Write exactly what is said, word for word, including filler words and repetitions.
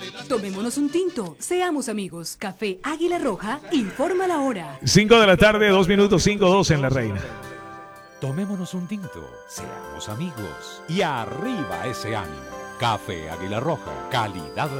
Tomémonos un tinto, seamos amigos. Café Águila Roja, informa la hora. cinco de la tarde, dos minutos, cinco dos en La Reina. Tomémonos un tinto, seamos amigos y arriba ese ánimo. Café Águila Roja, calidad